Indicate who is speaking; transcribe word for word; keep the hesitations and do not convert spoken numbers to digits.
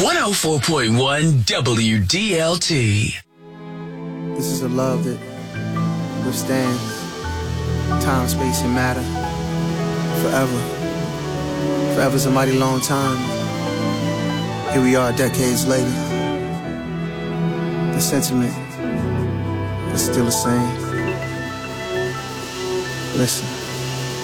Speaker 1: one oh four point one W D L T.
Speaker 2: This is a love that withstands time, space, and matter forever. Forever's a mighty long time. Here we are decades later. The sentiment is still the same. Listen.